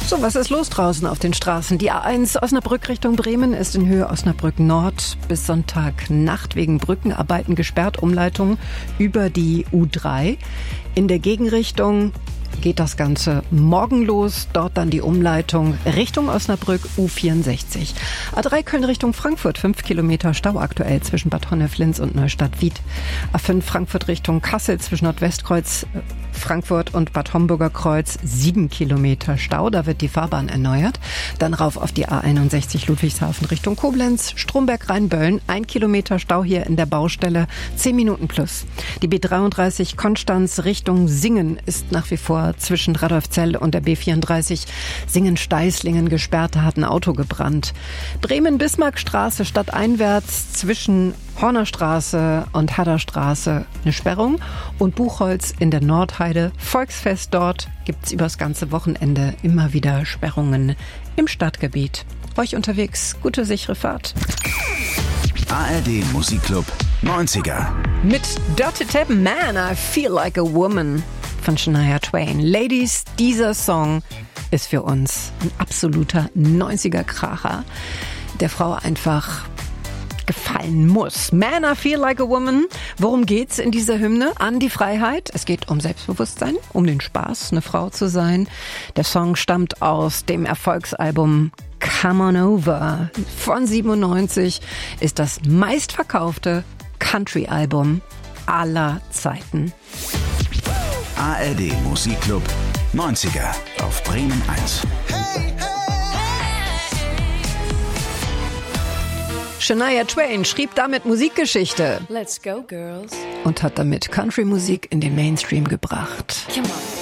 So, was ist los draußen auf den Straßen? Die A1 Osnabrück Richtung Bremen ist in Höhe Osnabrück Nord bis Sonntagnacht wegen Brückenarbeiten gesperrt. Umleitung über die U3. In der Gegenrichtung geht das Ganze morgen los. Dort dann die Umleitung Richtung Osnabrück U64. A3 Köln Richtung Frankfurt, 5 Kilometer Stau aktuell zwischen Bad Honnef-Linz und Neustadt-Wied. A5 Frankfurt Richtung Kassel zwischen Nordwestkreuz Frankfurt und Bad Homburger Kreuz, 7 Kilometer Stau. Da wird die Fahrbahn erneuert. Dann rauf auf die A61 Ludwigshafen Richtung Koblenz, Stromberg-Rheinböllen, 1 Kilometer Stau hier in der Baustelle, 10 Minuten plus. Die B33 Konstanz Richtung Singen ist nach wie vor zwischen Radolfzell und der B34 Singen-Steißlingen gesperrt. Da hat ein Auto gebrannt. Bremen-Bismarckstraße stadteinwärts zwischen Hornerstraße und Hadderstraße eine Sperrung und Buchholz in der Nordheide. Volksfest dort gibt's übers ganze Wochenende immer wieder Sperrungen im Stadtgebiet. Euch unterwegs, gute sichere Fahrt. ARD Musikclub 90er. Mit Dirty Tap Man, I Feel Like a Woman von Shania Twain. Ladies, dieser Song ist für uns ein absoluter 90er-Kracher, der Frau einfach gefallen muss. Man, I Feel Like a Woman. Worum geht's in dieser Hymne? An die Freiheit. Es geht um Selbstbewusstsein, um den Spaß, eine Frau zu sein. Der Song stammt aus dem Erfolgsalbum Come On Over von 97, ist das meistverkaufte Country-Album aller Zeiten. ARD Musikclub 90er auf Bremen 1. Shania Twain schrieb damit Musikgeschichte. Let's go, girls. Und hat damit Country-Musik in den Mainstream gebracht. Come on.